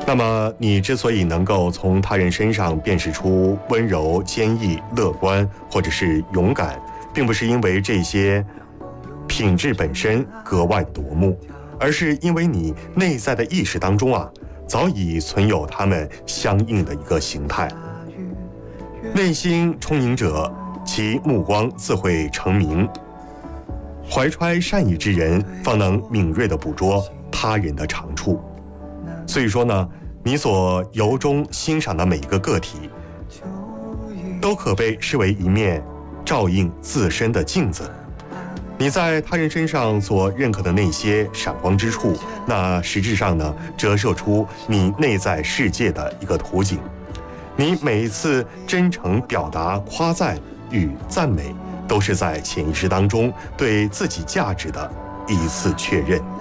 那么，你之所以能够从他人身上辨识出温柔、坚毅、乐观，或者是勇敢，并不是因为这些品质本身格外夺目，而是因为你内在的意识当中早已存有他们相应的一个形态。内心充盈者，其目光自会成明。怀揣善意之人，方能敏锐地捕捉他人的长处。所以说呢，你所由衷欣赏的每一个个体，都可被视为一面照映自身的镜子。你在他人身上所认可的那些闪光之处，那实质上呢，折射出你内在世界的一个图景。你每一次真诚表达夸赞与赞美，都是在潜意识当中对自己价值的一次确认。